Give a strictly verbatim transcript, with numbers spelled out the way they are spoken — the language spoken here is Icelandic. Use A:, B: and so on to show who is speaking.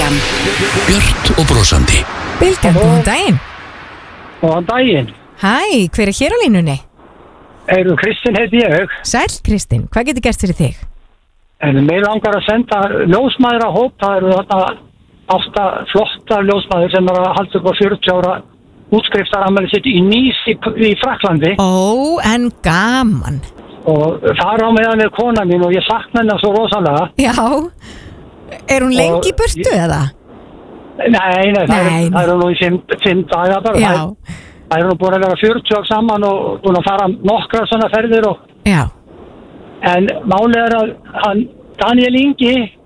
A: Bylgjan.
B: Björt og brosandi.
C: Bylgjan, góðan daginn.
D: Góðan daginn.
C: Hæ, hver er hér á línunni?
D: Eru Kristinn heiti ég.
C: Sæll Kristinn, hvað getur gert fyrir þig?
D: En mér langar að senda ljósmæður að hóp. Það eru þarna átta flotta ljósmæður sem er að halda upp á fjörutíu ára útskriftarafmæli sitt í Nice í, í Frakklandi.
C: Ó, en gaman.
D: Og það er á meðan er kona mín og ég sakna hennar svo rosalega.
C: Já, er hún lengi í burtu
D: ég,
C: eða?
D: Nei, nei, það
C: Nei.
D: er, er nú í fimm, fimm daga bara.
C: Já.
D: Það, það er nú búin að vera fjörutíu ár saman og búin að fara nokkra svona ferðir og
C: Já.
D: en málið er að hann, Daniel Ingi